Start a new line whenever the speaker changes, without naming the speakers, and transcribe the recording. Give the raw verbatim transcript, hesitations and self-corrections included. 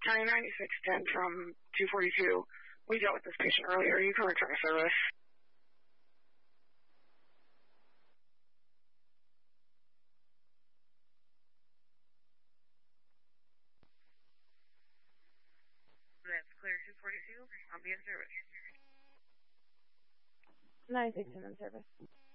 County ninety-six ten from two forty-two. We dealt with this patient earlier. You can return to service. That's clear two forty-two. I'll be in service.
ninety-six ten in service.